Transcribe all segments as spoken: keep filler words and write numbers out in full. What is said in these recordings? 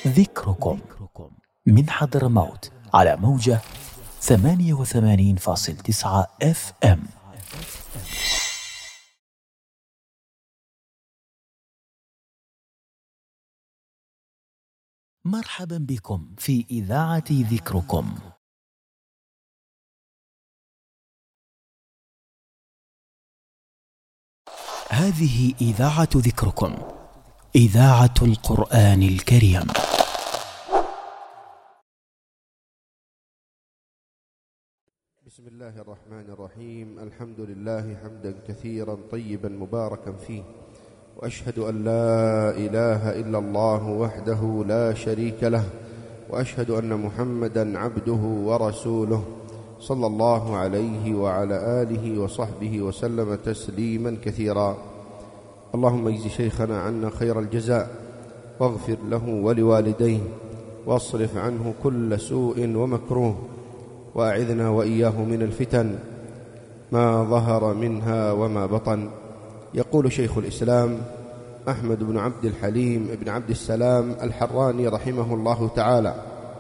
ذكركم من حضرموت على موجة ثمانية وثمانين فاصل تسعة اف ام. مرحبا بكم في إذاعة ذكركم. هذه إذاعة ذكركم، إذاعة القرآن الكريم. بسم الله الرحمن الرحيم. الحمد لله حمدا كثيرا طيبا مباركا فيه، وأشهد أن لا إله إلا الله وحده لا شريك له، وأشهد أن محمدا عبده ورسوله صلى الله عليه وعلى آله وصحبه وسلم تسليما كثيرا. اللهم اجز شيخنا عنا خير الجزاء، واغفر له ولوالديه، واصرف عنه كل سوء ومكروه، وأعذنا وإياه من الفتن ما ظهر منها وما بطن. يقول شيخ الإسلام أحمد بن عبد الحليم بن عبد السلام الحراني رحمه الله تعالى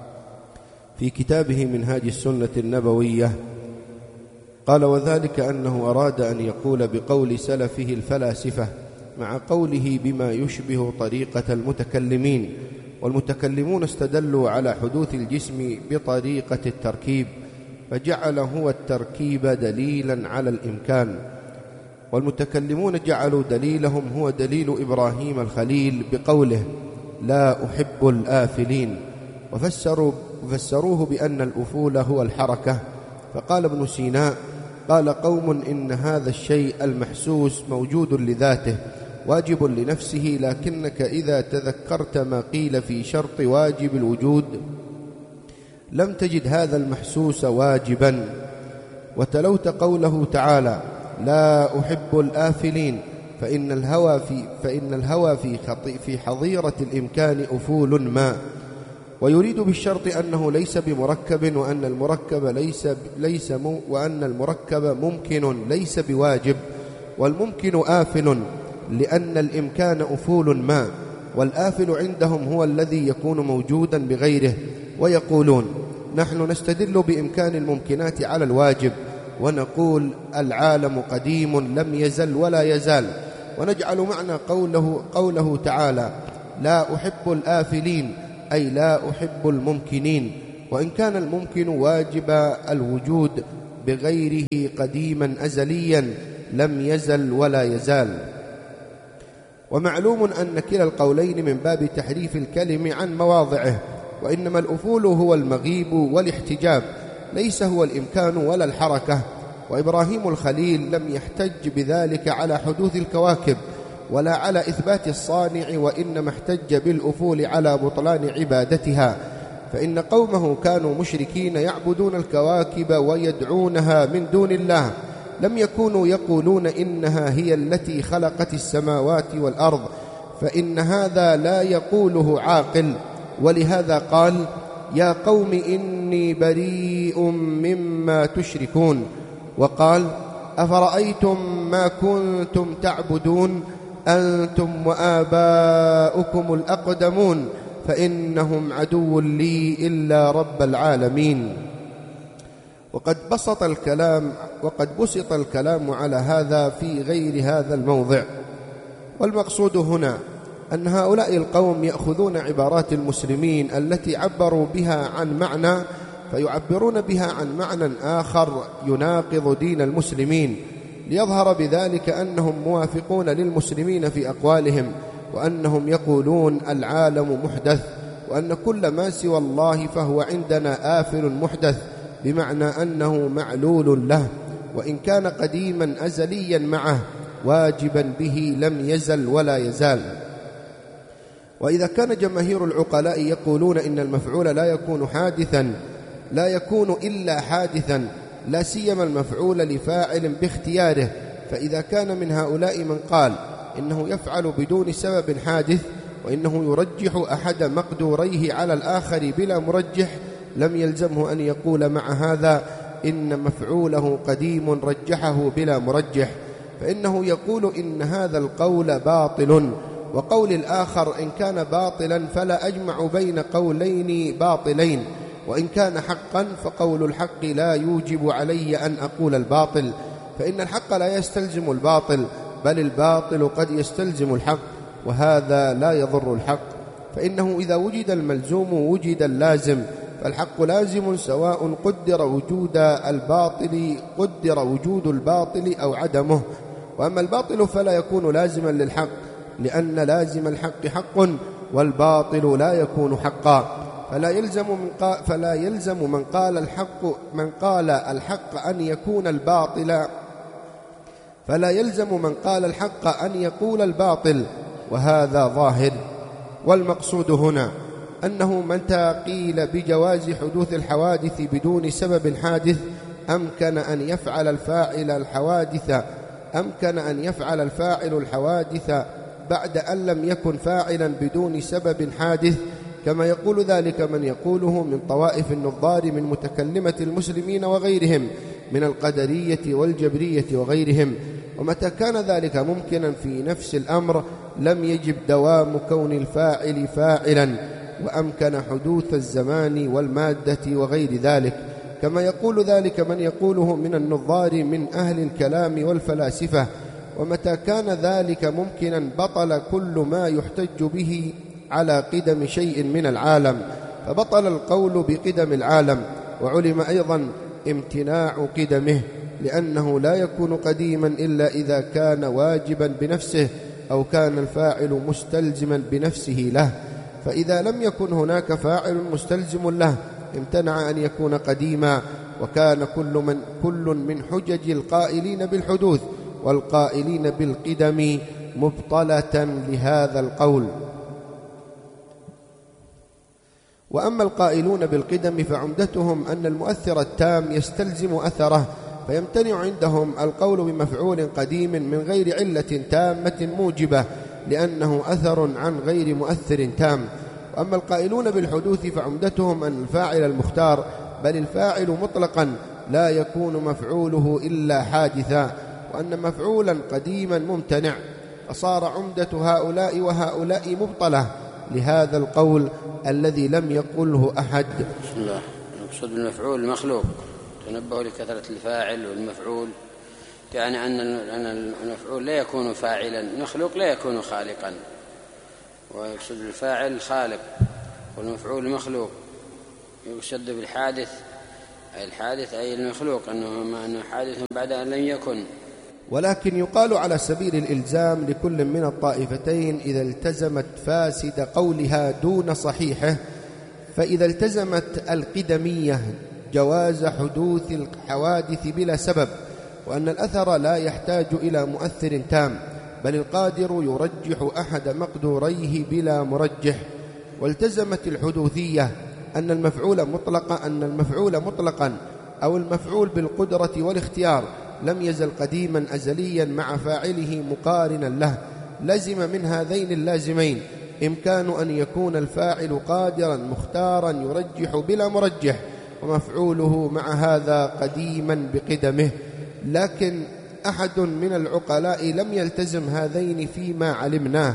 في كتابه منهاج السنة النبوية، قال: وذلك أنه أراد أن يقول بقول سلفه الفلاسفة مع قوله بما يشبه طريقة المتكلمين، والمتكلمون استدلوا على حدوث الجسم بطريقة التركيب، فجعل هو التركيب دليلا على الإمكان، والمتكلمون جعلوا دليلهم هو دليل إبراهيم الخليل بقوله: لا أحب الآفلين، وفسروا وفسروه بأن الأفول هو الحركة. فقال ابن سينا: قال قوم إن هذا الشيء المحسوس موجود لذاته واجب لنفسه، لكنك إذا تذكرت ما قيل في شرط واجب الوجود لم تجد هذا المحسوس واجبا. وتلوت قوله تعالى: لا أحب الآفلين، فإن الهوى في فإن الهوى في في حظيرة الإمكان أفول ما، ويريد بالشرط أنه ليس بمركب، وأن المركب ليس ليس وأن المركب ممكن ليس بواجب، والممكن آفل لأن الإمكان أفول ما، والآفل عندهم هو الذي يكون موجودا بغيره. ويقولون: نحن نستدل بإمكان الممكنات على الواجب، ونقول العالم قديم لم يزل ولا يزال، ونجعل معنى قوله, قوله تعالى: لا أحب الآفلين، أي لا أحب الممكنين، وإن كان الممكن واجب الوجود بغيره قديما أزليا لم يزل ولا يزال. ومعلوم أن كلا القولين من باب تحريف الكلم عن مواضعه، وإنما الأفول هو المغيب والاحتجاب، ليس هو الإمكان ولا الحركة. وإبراهيم الخليل لم يحتج بذلك على حدوث الكواكب ولا على إثبات الصانع، وإنما احتج بالأفول على بطلان عبادتها، فإن قومه كانوا مشركين يعبدون الكواكب ويدعونها من دون الله، لم يكونوا يقولون إنها هي التي خلقت السماوات والأرض، فإن هذا لا يقوله عاقل. ولهذا قال: يا قوم إني بريء مما تشركون. وقال: أفرأيتم ما كنتم تعبدون أنتم وآباؤكم الأقدمون فإنهم عدو لي إلا رب العالمين. وقد بسط الكلام وقد بسط الكلام على هذا في غير هذا الموضع، والمقصود هنا أن هؤلاء القوم يأخذون عبارات المسلمين التي عبروا بها عن معنى فيعبرون بها عن معنى آخر يناقض دين المسلمين، ليظهر بذلك أنهم موافقون للمسلمين في أقوالهم، وأنهم يقولون العالم محدث، وأن كل ما سوى الله فهو عندنا آفل محدث، بمعنى أنه معلول له، وإن كان قديما أزليا معه واجبا به لم يزل ولا يزال. وإذا كان جماهير العقلاء يقولون إن المفعول لا يكون حادثا لا يكون إلا حادثا، لا سيما المفعول لفاعل باختياره، فإذا كان من هؤلاء من قال إنه يفعل بدون سبب حادث، وإنه يرجح أحد مقدوريه على الآخر بلا مرجح، لم يلزمه أن يقول مع هذا إن مفعوله قديم رجحه بلا مرجح، فإنه يقول إن هذا القول باطل، وقول الآخر إن كان باطلا فلا أجمع بين قولين باطلين، وإن كان حقا فقول الحق لا يوجب علي أن أقول الباطل، فإن الحق لا يستلزم الباطل، بل الباطل قد يستلزم الحق، وهذا لا يضر الحق، فإنه إذا وجد الملزوم وجد اللازم، فالحق لازم سواء قدر وجود الباطل قدر وجود الباطل أو عدمه. وأما الباطل فلا يكون لازما للحق، لأن لازم الحق حق والباطل لا يكون حقا، فلا يلزم من قال فلا يلزم من قال الحق من قال الحق أن يكون الباطل فلا يلزم من قال الحق أن يقول الباطل، وهذا ظاهر. والمقصود هنا أنه متى قيل بجواز حدوث الحوادث بدون سبب حادث أمكن أن يفعل الفاعل الحوادث أمكن أن يفعل الفاعل الحوادث بعد أن لم يكن فاعلا بدون سبب حادث، كما يقول ذلك من يقوله من طوائف النظار من متكلمة المسلمين وغيرهم من القدرية والجبرية وغيرهم. ومتى كان ذلك ممكنا في نفس الأمر لم يجب دوام كون الفاعل فاعلا، وأمكن حدوث الزمان والمادة وغير ذلك، كما يقول ذلك من يقوله من النظار من أهل الكلام والفلاسفة. ومتى كان ذلك ممكنا بطل كل ما يحتج به على قدم شيء من العالم، فبطل القول بقدم العالم، وعلم أيضا امتناع قدمه، لأنه لا يكون قديما إلا إذا كان واجبا بنفسه أو كان الفاعل مستلزما بنفسه له، فإذا لم يكن هناك فاعل مستلزم له امتنع أن يكون قديما، وكان كل من, كل من حجج القائلين بالحدوث والقائلين بالقدم مبطلة لهذا القول. وأما القائلون بالقدم فعمدتهم أن المؤثر التام يستلزم أثره، فيمتنع عندهم القول بمفعول قديم من غير علة تامة موجبة، لأنه أثر عن غير مؤثر تام. وأما القائلون بالحدوث فعمدتهم أن الفاعل المختار، بل الفاعل مطلقا لا يكون مفعوله إلا حادثا، وأن مفعولا قديما ممتنع، فصار عمدة هؤلاء وهؤلاء مبطلة لهذا القول الذي لم يقله أحد. بسم الله. نقصد المفعول المخلوق، تنبه لكثرة الفاعل والمفعول، يعني أن المفعول لا يكون فاعلا، المخلوق لا يكون خالقا، ويقصد الفاعل الخالق، والمفعول المخلوق. يقصد بالحادث أي الحادث أي المخلوق، أنه ما أنه حادث بعد أن لم يكن. ولكن يقال على سبيل الإلزام لكل من الطائفتين إذا التزمت فاسد قولها دون صحيحه، فإذا التزمت القدمية جواز حدوث الحوادث بلا سبب، وأن الأثر لا يحتاج إلى مؤثر تام، بل القادر يرجح أحد مقدوريه بلا مرجح. والتزمت الحدوثية أن المفعول مطلقا أن المفعول مطلقا أو المفعول بالقدرة والاختيار لم يزل قديما أزليا مع فاعله مقارنا له، لزم من هذين اللازمين إمكان أن يكون الفاعل قادرا مختارا يرجح بلا مرجح، ومفعوله مع هذا قديما بقدمه. لكن أحد من العقلاء لم يلتزم هذين فيما علمناه،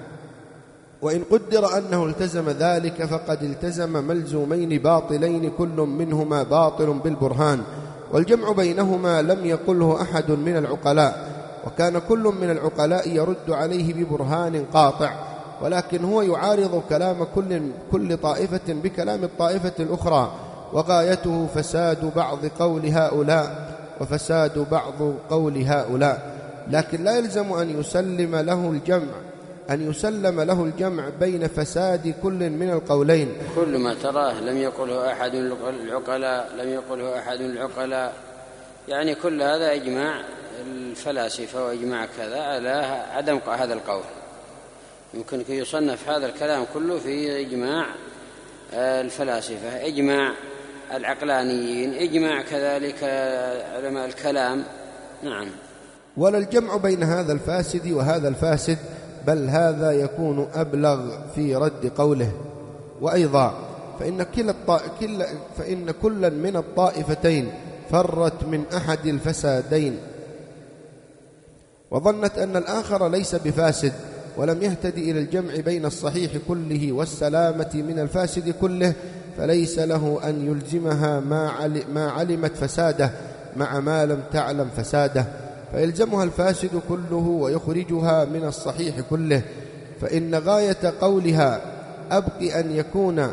وإن قدر أنه التزم ذلك فقد التزم ملزومين باطلين كل منهما باطل بالبرهان، والجمع بينهما لم يقله أحد من العقلاء، وكان كل من العقلاء يرد عليه ببرهان قاطع، ولكن هو يعارض كلام كل, كل طائفة بكلام الطائفة الأخرى، وغايته فساد بعض قول هؤلاء وفساد بعض قول هؤلاء. لكن لا يلزم أن يسلم له الجمع أن يسلم له الجمع بين فساد كل من القولين. كل ما تراه لم يقله أحد العقلاء لم يقله أحد العقلاء يعني كل هذا إجماع الفلاسفة وإجماع كذا على عدم هذا القول. يمكن أن يصنف هذا الكلام كله في إجماع الفلاسفة، إجماع العقلانيين، إجماع كذلك علماء الكلام. نعم. ولا الجمع بين هذا الفاسد وهذا الفاسد، بل هذا يكون أبلغ في رد قوله. وأيضا فإن, كل الط... كل... فإن كلا من الطائفتين فرت من أحد الفسادين وظنت أن الآخر ليس بفاسد، ولم يهتدي إلى الجمع بين الصحيح كله والسلامة من الفاسد كله، فليس له أن يلزمها ما علمت فساده مع ما لم تعلم فساده، فيلزمها الفاسد كله ويخرجها من الصحيح كله. فإن غاية قولها أبق أن يكون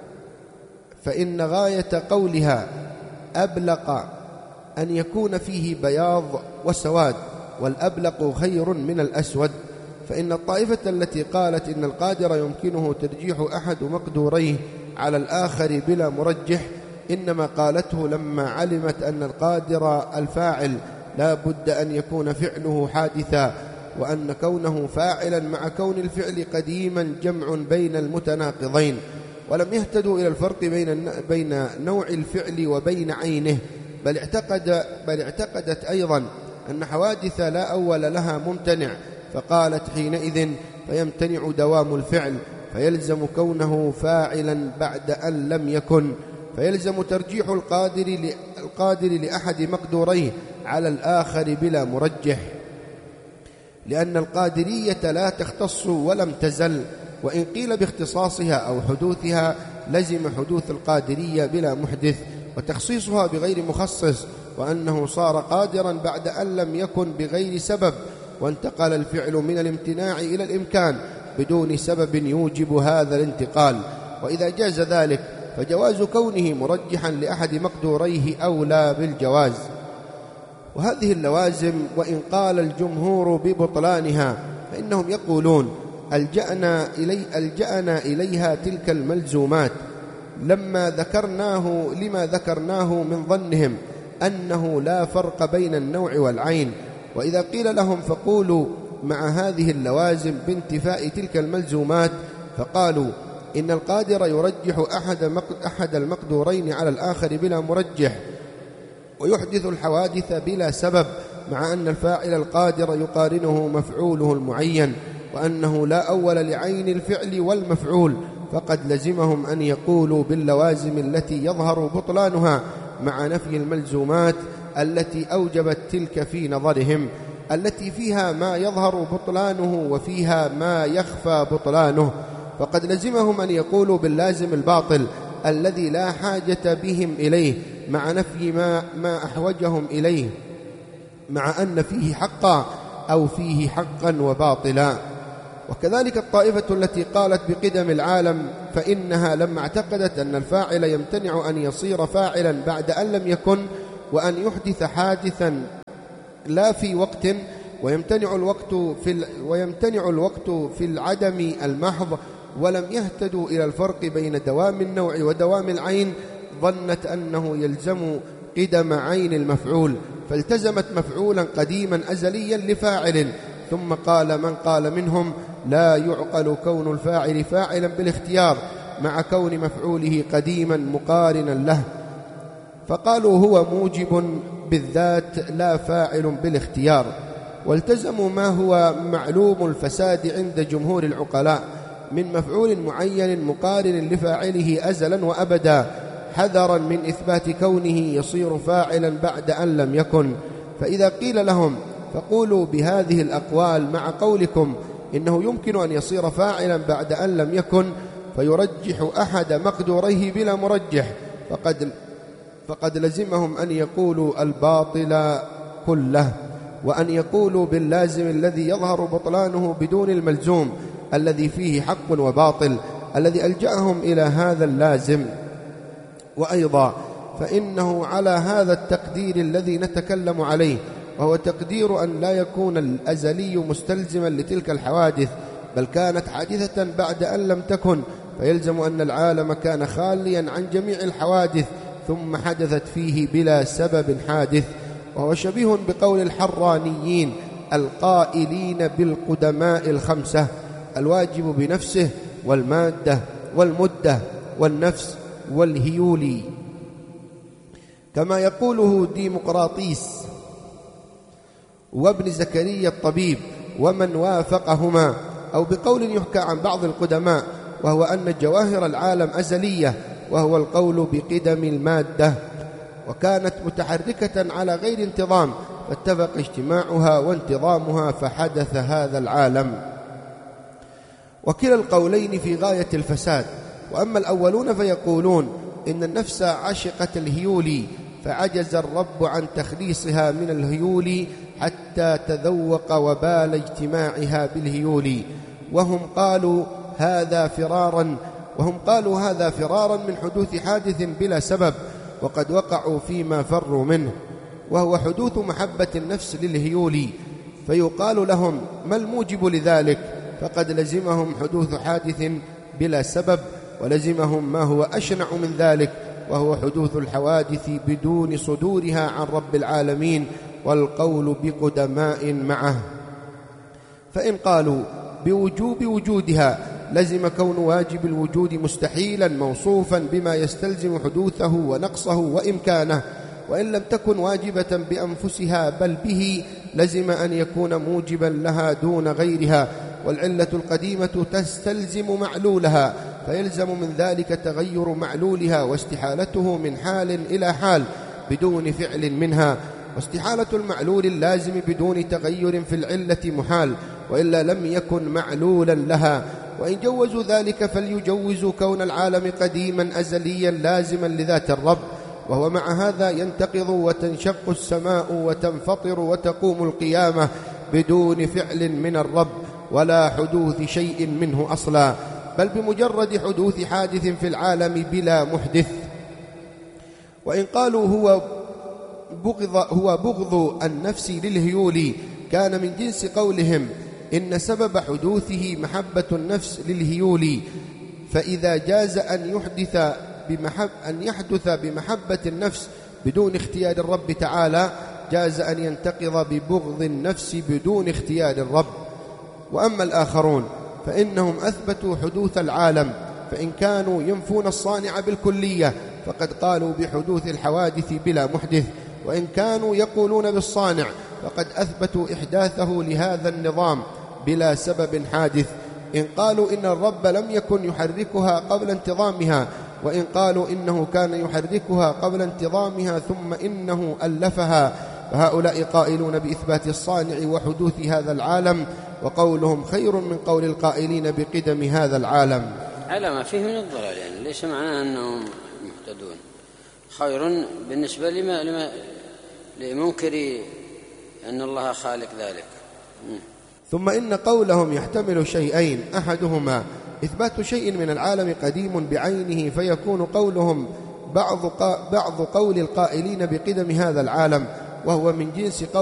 فإن غاية قولها أبلق أن يكون فيه بياض وسواد، والأبلق خير من الأسود. فإن الطائفة التي قالت إن القادر يمكنه ترجيح أحد مقدوريه على الآخر بلا مرجح إنما قالته لما علمت أن القادر الفاعل لا بد أن يكون فعله حادثا، وأن كونه فاعلا مع كون الفعل قديما جمع بين المتناقضين، ولم يهتدوا إلى الفرق بين بين نوع الفعل وبين عينه، بل اعتقد بل اعتقدت أيضا أن حوادث لا أول لها ممتنع، فقالت حينئذ فيمتنع دوام الفعل، فيلزم كونه فاعلا بعد أن لم يكن، فيلزم ترجيح القادر القادر لأحد مقدوريه على الآخر بلا مرجح، لأن القادرية لا تختص ولم تزل، وإن قيل باختصاصها أو حدوثها لزم حدوث القادرية بلا محدث، وتخصيصها بغير مخصص، وأنه صار قادرا بعد أن لم يكن بغير سبب، وانتقل الفعل من الامتناع إلى الإمكان بدون سبب يوجب هذا الانتقال. وإذا جاز ذلك فجواز كونه مرجحا لأحد مقدوريه أولى بالجواز. وهذه اللوازم وإن قال الجمهور ببطلانها فإنهم يقولون ألجأنا, إلي ألجأنا إليها تلك الملزومات لما ذكرناه لما ذكرناه من ظنهم أنه لا فرق بين النوع والعين. وإذا قيل لهم فقولوا مع هذه اللوازم بانتفاء تلك الملزومات، فقالوا إن القادر يرجح أحد, أحد المقدورين على الآخر بلا مرجح، ويحدث الحوادث بلا سبب، مع أن الفاعل القادر يقارنه مفعوله المعين، وأنه لا أول لعين الفعل والمفعول، فقد لزمهم أن يقولوا باللوازم التي يظهر بطلانها مع نفي الملزومات التي أوجبت تلك في نظرهم، التي فيها ما يظهر بطلانه وفيها ما يخفى بطلانه. فقد لزمهم أن يقولوا باللازم الباطل الذي لا حاجة بهم إليه مع نفي ما, ما أحوجهم إليه، مع أن فيه حقا أو فيه حقا وباطلا. وكذلك الطائفة التي قالت بقدم العالم، فإنها لما اعتقدت أن الفاعل يمتنع أن يصير فاعلا بعد أن لم يكن، وأن يحدث حادثا لا في وقت، ويمتنع الوقت في ويمتنع الوقت في العدم المحض، ولم يهتدوا إلى الفرق بين دوام النوع ودوام العين، ظنت أنه يلزم قدم عين المفعول، فالتزمت مفعولا قديما أزليا لفاعل. ثم قال من قال منهم لا يعقل كون الفاعل فاعلا بالاختيار مع كون مفعوله قديما مقارنا له، فقالوا هو موجب بالذات لا فاعل بالاختيار، والتزموا ما هو معلوم الفساد عند جمهور العقلاء من مفعول معين مقارن لفاعله أزلا وأبدا، حذرا من إثبات كونه يصير فاعلا بعد أن لم يكن. فإذا قيل لهم فقولوا بهذه الأقوال مع قولكم إنه يمكن أن يصير فاعلا بعد أن لم يكن، فيرجح أحد مقدوريه بلا مرجح، فقد, فقد لزمهم أن يقولوا الباطل كله، وأن يقولوا باللازم الذي يظهر بطلانه بدون الملزوم الذي فيه حق وباطل، الذي ألجأهم إلى هذا اللازم. وأيضا فإنه على هذا التقدير الذي نتكلم عليه، وهو تقدير أن لا يكون الأزلي مستلزما لتلك الحوادث، بل كانت حادثة بعد أن لم تكن، فيلزم أن العالم كان خاليا عن جميع الحوادث ثم حدثت فيه بلا سبب حادث. وهو شبيه بقول الحرانيين القائلين بالقدماء الخمسة: الواجب بنفسه، والمادة، والمدة، والنفس، والهيولي، كما يقوله ديمقراطيس وابن زكريا الطبيب ومن وافقهما، أو بقول يحكى عن بعض القدماء وهو أن جواهر العالم أزلية، وهو القول بقدم المادة، وكانت متحركة على غير انتظام، فاتفق اجتماعها وانتظامها فحدث هذا العالم. وكلا القولين في غاية الفساد. وأما الأولون فيقولون إن النفس عشقت الهيول فعجز الرب عن تخليصها من الهيول حتى تذوق وبال اجتماعها بالهيول، وهم قالوا هذا فرارا وهم قالوا هذا فرارا من حدوث حادث بلا سبب، وقد وقعوا فيما فروا منه، وهو حدوث محبة النفس للهيول. فيقال لهم ما الموجب لذلك؟ فقد لزمهم حدوث حادث بلا سبب، ولزمهم ما هو أشنع من ذلك، وهو حدوث الحوادث بدون صدورها عن رب العالمين، والقول بقدماء معه. فإن قالوا بوجوب وجودها لزم كون واجب الوجود مستحيلا موصوفا بما يستلزم حدوثه ونقصه وإمكانه، وإن لم تكن واجبة بأنفسها بل به لزم أن يكون موجبا لها دون غيرها، والعلة القديمة تستلزم معلولها، فيلزم من ذلك تغير معلولها واستحالته من حال إلى حال بدون فعل منها، واستحالة المعلول اللازم بدون تغير في العلة محال، وإلا لم يكن معلولا لها. وإن جوزوا ذلك فليجوزوا كون العالم قديما أزليا لازما لذات الرب، وهو مع هذا ينتقض وتنشق السماء وتنفطر وتقوم القيامة بدون فعل من الرب ولا حدوث شيء منه أصلا، بل بمجرد حدوث حادث في العالم بلا محدث. وإن قالوا هو بغض, هو بغض النفس للهيول كان من جنس قولهم إن سبب حدوثه محبة النفس للهيول، فإذا جاز أن يحدث بمحب أن يحدث بمحبة النفس بدون اختيار الرب تعالى، جاز أن ينتقض ببغض النفس بدون اختيار الرب. وأما الآخرون فإنهم أثبتوا حدوث العالم، فإن كانوا ينفون الصانع بالكلية فقد قالوا بحدوث الحوادث بلا محدث، وإن كانوا يقولون بالصانع فقد أثبتوا إحداثه لهذا النظام بلا سبب حادث. إن قالوا إن الرب لم يكن يحركها قبل انتظامها، وإن قالوا إنه كان يحركها قبل انتظامها ثم إنه ألفها، فهؤلاء قائلون بإثبات الصانع وحدوث هذا العالم، وقولهم خير من قول القائلين بقدم هذا العالم. على ما فيه من الضلال، يعني ليس معناه أنهم مهتدون، خير بالنسبة لما, لما لمنكر أن الله خالق ذلك. ثم إن قولهم يحتمل شيئين، أحدهما إثبات شيء من العالم قديم بعينه فيكون قولهم بعض, بعض قول القائلين بقدم هذا العالم، وهو من جنس قول